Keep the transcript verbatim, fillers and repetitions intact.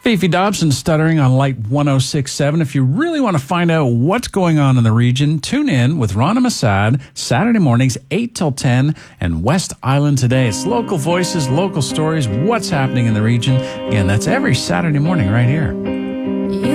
Fifi Dobson stuttering on Light one oh six point seven. If you really want to find out what's going on in the region, tune in with Rana Masad, Saturday mornings, eight till ten, and West Island Today. It's local voices, local stories, what's happening in the region. Again, that's every Saturday morning right here.